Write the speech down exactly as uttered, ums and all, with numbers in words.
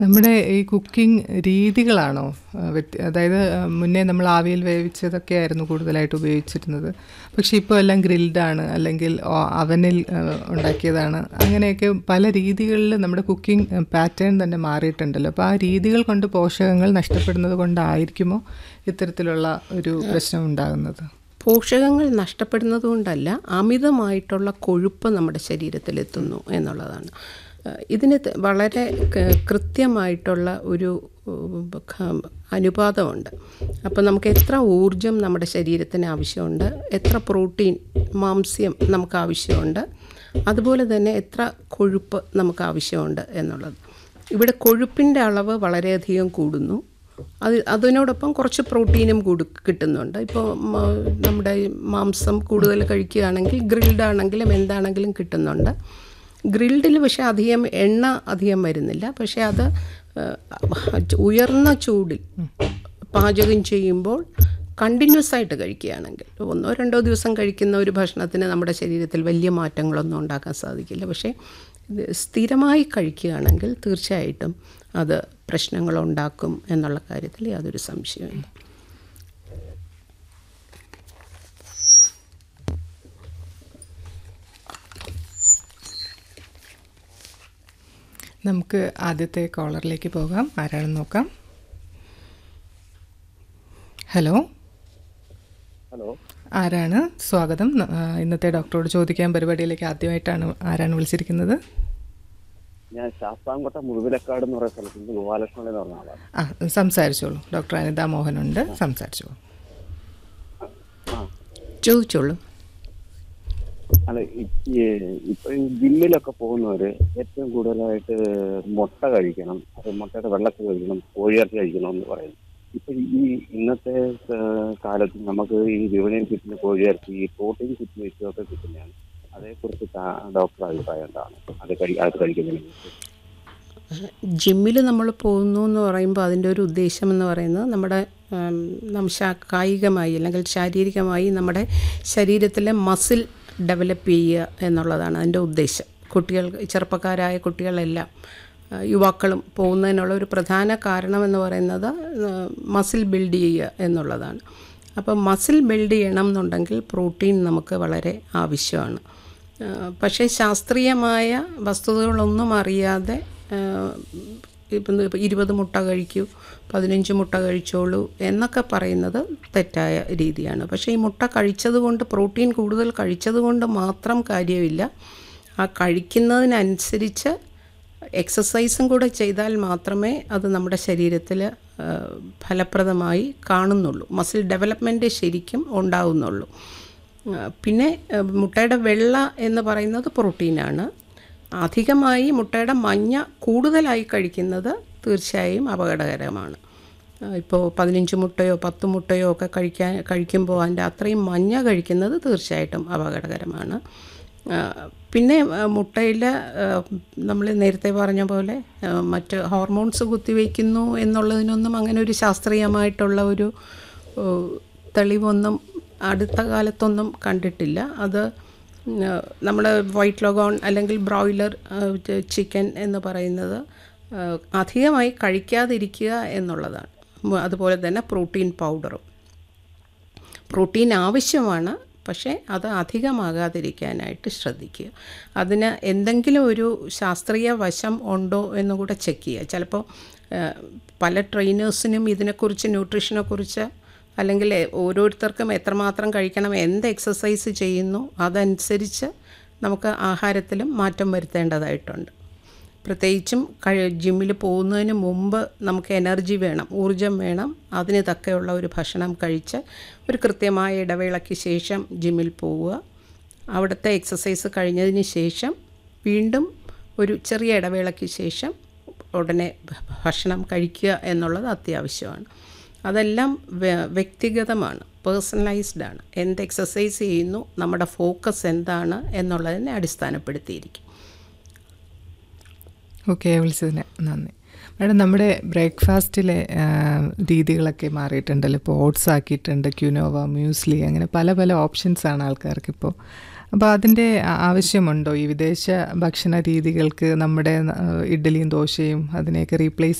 നമ്മുടെ ഈ കുക്കിംഗ് രീതികളാണോ ആ, വ്യത്യ അതായത് ആ, മുന്നേ നമ്മൾ ആവിയിൽ വേവിച്ചതൊക്കെ ആയിരുന്നു കൂടുതലായിട്ട് ഉപയോഗിച്ചിരുന്നത്. പക്ഷേ ഇപ്പോൾ എല്ലാം ഗ്രിൽഡാണ്, അല്ലെങ്കിൽ ഓ- അവനിൽ ആ, ഉണ്ടാക്കിയതാണ്. അങ്ങനെയൊക്കെ പല രീതികളിൽ നമ്മുടെ കുക്കിംഗ് പാറ്റേൺ തന്നെ മാറിയിട്ടുണ്ടല്ലോ. അപ്പോൾ ആ രീതികൾ കൊണ്ട് പോഷകങ്ങൾ നഷ്ടപ്പെടുന്നത് കൊണ്ടായിരിക്കുമോ ഇത്തരത്തിലുള്ള ഒരു പ്രശ്നം ഉണ്ടാകുന്നത്? പോഷകങ്ങൾ നഷ്ടപ്പെടുന്നത് കൊണ്ടല്ല, അമിതമായിട്ടുള്ള കൊഴുപ്പ് നമ്മുടെ ശരീരത്തിലെത്തുന്നു എന്നുള്ളതാണ്. ഏഹ് ഇതിന് ത- വളരെ ക- കൃത്യമായിട്ടുള്ള ഒരു ഉം, ക- അനുപാതമുണ്ട്. അപ്പോൾ നമുക്ക് എത്ര ഊർജം നമ്മുടെ ശരീരത്തിന് ആവശ്യമുണ്ട്, എത്ര പ്രോട്ടീൻ മാംസ്യം നമുക്ക് ആവശ്യമുണ്ട്, അതുപോലെ തന്നെ എത്ര കൊഴുപ്പ് നമുക്ക് ആവശ്യമുണ്ട് എന്നുള്ളത്. ഇവിടെ കൊഴുപ്പിൻ്റെ അളവ് വളരെയധികം കൂടുന്നു. അത് അതിനോടൊപ്പം കുറച്ച് പ്രോട്ടീനും കൂടി കിട്ടുന്നുണ്ട്. ഇപ്പോൾ മ- നമ്മുടെ ഈ മാംസം കൂടുതൽ കഴിക്കുകയാണെങ്കിൽ ഗ്രിൽഡ് ആണെങ്കിലും എന്താണെങ്കിലും കിട്ടുന്നുണ്ട്. ഗ്രിൽഡിൽ പക്ഷേ അധികം എണ്ണ അധികം വരുന്നില്ല. പക്ഷേ അത് ഏഹ്, ഉയർന്ന ചൂടിൽ പാചകം ചെയ്യുമ്പോൾ കണ്ടിന്യൂസ് ആയിട്ട് കഴിക്കുകയാണെങ്കിൽ, ഒന്നോ രണ്ടോ ദിവസം കഴിക്കുന്ന ഒരു ഭക്ഷണത്തിന് നമ്മുടെ ശരീരത്തിൽ വലിയ മാറ്റങ്ങളൊന്നും ഉണ്ടാക്കാൻ സാധിക്കില്ല. പക്ഷേ ഇത് സ്ഥിരമായി കഴിക്കുകയാണെങ്കിൽ തീർച്ചയായിട്ടും അത് പ്രശ്നങ്ങളുണ്ടാക്കും എന്നുള്ള കാര്യത്തിൽ യാതൊരു സംശയമില്ല. നമുക്ക് ആദ്യത്തെ കോളറിലേക്ക് പോകാം. ആരാണെന്ന് നോക്കാം. ഹലോ, ഹലോ, ആരാണ്? സ്വാഗതം. ആ, ഇന്നത്തെ ഡോക്ടറോട് ചോദിക്കാൻ പരിപാടിയിലേക്ക് ആദ്യമായിട്ടാണ് ആരാണ് വിളിച്ചിരിക്കുന്നത്? ഞാൻ ശാസ്താംകോട്ട മുഴുവിലക്കാട് എന്ന് പറയുന്ന സ്ഥലത്ത് നിന്ന് ഗോപാലകൃഷ്ണൻ എന്ന് പറഞ്ഞ ആളാണ്. ആ, സംസാരിച്ചോളൂ. ഡോക്ടർ അനിത മോഹനുണ്ട്, സംസാരിച്ചോളൂ. ആ ചോദിച്ചോളൂ. അല്ല, ഈ- ഈ ഇപ്പൊ ഈ ജിമ്മിലൊക്കെ പോകുന്നവര് ഏറ്റവും കൂടുതലായിട്ട് മുട്ട കഴിക്കണം, അത് മുട്ടയുടെ വെള്ളത്തിൽ കഴിക്കണം, കോഴിയിറച്ചി കഴിക്കണം എന്ന് പറയുന്നു. ഇപ്പൊ ഈ ഇന്നത്തെ ഏഹ്, കാലത്ത് നമുക്ക് ഈ വിപണിയിൽ കിട്ടുന്ന കോഴിയിറച്ചി ഈ പ്രോട്ടീൻ കിറ്റുന്ന ഒക്കെ കിട്ടുന്നതാണ്. അതേക്കുറിച്ച് ഡോക്ടർ അഭിപ്രായം എന്താണ്? അത് കഴി അത് കഴിക്കുന്നതിനെ കുറിച്ച്. ജിമ്മിൽ നമ്മൾ പോകുന്നു എന്ന് പറയുമ്പോൾ അതിൻ്റെ ഒരു ഉദ്ദേശം എന്ന് പറയുന്നത് നമ്മുടെ ഉം, നം ശാ- കായികമായി അല്ലെങ്കിൽ ശാരീരികമായി നമ്മുടെ ശരീരത്തിലെ മസിൽ ഡെവലപ്പ് ചെയ്യുക എന്നുള്ളതാണ് അതിൻ്റെ ഉദ്ദേശം. കുട്ടികൾ, ചെറുപ്പക്കാരായ കുട്ടികളെല്ലാം ആ, യുവാക്കളും പോകുന്നതിനുള്ള ഒരു പ്രധാന കാരണം എന്ന് പറയുന്നത് മസിൽ ബിൽഡ് ചെയ്യുക എന്നുള്ളതാണ്. അപ്പോൾ മസിൽ ബിൽഡ് ചെയ്യണം എന്നുണ്ടെങ്കിൽ പ്രോട്ടീൻ നമുക്ക് വളരെ ആവശ്യമാണ്. ആ, പക്ഷേ ശാസ്ത്രീയമായ വസ്തുതകളൊന്നും അറിയാതെ ആ, ഇപ്പം ഇപ്പം ഇരുപത് മുട്ട കഴിക്കൂ, പതിനഞ്ച് മുട്ട കഴിച്ചോളൂ എന്നൊക്കെ പറയുന്നത് തെറ്റായ രീതിയാണ്. പക്ഷേ ഈ മുട്ട കഴിച്ചത് കൊണ്ട്, പ്രോട്ടീൻ കൂടുതൽ കഴിച്ചത് കൊണ്ട് മാത്രം കാര്യമില്ല. ആ കഴിക്കുന്നതിനനുസരിച്ച് എക്സസൈസും കൂടെ ചെയ്താൽ മാത്രമേ അത് നമ്മുടെ ശരീരത്തിൽ ആ, ഫലപ്രദമായി കാണുന്നുള്ളൂ. മസിൽ ഡെവലപ്മെൻറ്റ് ശരിക്കും ഉണ്ടാകുന്നുള്ളൂ. ആ, പിന്നെ ആ, മുട്ടയുടെ വെള്ള എന്ന് പറയുന്നത് പ്രോട്ടീനാണ്. അധികമായി മുട്ടയുടെ മഞ്ഞ കൂടുതലായി കഴിക്കുന്നത് തീർച്ചയായും അപകടകരമാണ്. ആ, ഇപ്പോൾ പതിനഞ്ച് മുട്ടയോ പത്ത് മുട്ടയോ ഒക്കെ കഴിക്കാൻ കഴിക്കുമ്പോൾ അതിൻ്റെ അത്രയും മഞ്ഞ കഴിക്കുന്നത് തീർച്ചയായിട്ടും അപകടകരമാണ്. ആ, പിന്നെ മുട്ടയിൽ നമ്മൾ നേരത്തെ പറഞ്ഞ പോലെ ആ, മറ്റ് ഹോർമോൺസ് കുത്തിവയ്ക്കുന്നു എന്നുള്ളതിനൊന്നും അങ്ങനെ ഒരു ശാസ്ത്രീയമായിട്ടുള്ള ഒരു ഓ, തെളിവൊന്നും അടുത്ത കാലത്തൊന്നും കണ്ടിട്ടില്ല. അത് നമ്മൾ വൈറ്റ് ലഗോൺ അല്ലെങ്കിൽ ബ്രോയിലർ ചിക്കൻ എന്ന് പറയുന്നത് ആ, അധികമായി കഴിക്കാതിരിക്കുക എന്നുള്ളതാണ്. മ- അതുപോലെ തന്നെ പ്രോട്ടീൻ പൗഡറും പ്രോട്ടീൻ ആവശ്യമാണ്, പക്ഷേ അത് അധികമാകാതിരിക്കാനായിട്ട് ശ്രദ്ധിക്കുക. അതിന് എന്തെങ്കിലും ഒരു ശാസ്ത്രീയ വശം ഉണ്ടോ എന്നുകൂടെ ചെക്ക് ചെയ്യുക. ചിലപ്പോൾ ഏഹ്, പല ട്രെയിനേഴ്സിനും ഇതിനെക്കുറിച്ച്, ന്യൂട്രീഷനെക്കുറിച്ച്, അല്ലെങ്കിൽ ഓരോരുത്തർക്കും എത്രമാത്രം കഴിക്കണം, എന്ത് എക്സസൈസ് ചെയ്യുന്നു അതനുസരിച്ച് നമുക്ക് ആഹാരത്തിലും മാറ്റം വരുത്തേണ്ടതായിട്ടുണ്ട്. പ്രത്യേകിച്ചും കഴി ജിമ്മിൽ പോകുന്നതിന് മുമ്പ് നമുക്ക് എനർജി വേണം, ഊർജം വേണം. അതിന് തക്കെയുള്ള ഒരു ഭക്ഷണം കഴിച്ച് ഒരു കൃത്യമായ ഇടവേളയ്ക്ക് ശേഷം ജിമ്മിൽ പോവുക. അവിടുത്തെ എക്സസൈസ് കഴിഞ്ഞതിന് ശേഷം വീണ്ടും ഒരു ചെറിയ ഇടവേളയ്ക്ക് ശേഷം ഉടനെ ഭ- ഭക്ഷണം കഴിക്കുക എന്നുള്ളത് അത്യാവശ്യമാണ്. അതെല്ലാം വ്യ- വ്യക്തിഗതമാണ്, പേഴ്സണലൈസ്ഡ് ആണ്. എന്ത് എക്സസൈസ് ചെയ്യുന്നു, നമ്മുടെ ഫോക്കസ് എന്താണ് എന്നുള്ളതിനെ അടിസ്ഥാനപ്പെടുത്തിയിരിക്കും. ഓക്കെ, വിളിച്ചതിന് നന്ദി. മാഡം, നമ്മുടെ ബ്രേക്ക്ഫാസ്റ്റിലെ ആ, രീതികളൊക്കെ മാറിയിട്ടുണ്ടല്ലോ. ഇപ്പോൾ ഓട്സ് ആക്കിയിട്ടുണ്ട്, ക്യുനോവ, മ്യൂസ്ലി, അങ്ങനെ പല പല ഓപ്ഷൻസാണ് ആൾക്കാർക്കിപ്പോൾ. അപ്പോൾ അതിൻ്റെ ആവശ്യമുണ്ടോ ഈ വിദേശ ഭക്ഷണ രീതികൾക്ക് നമ്മുടെ ഇഡ്ഡലിയും ദോശയും അതിനെയൊക്കെ റീപ്ലേസ്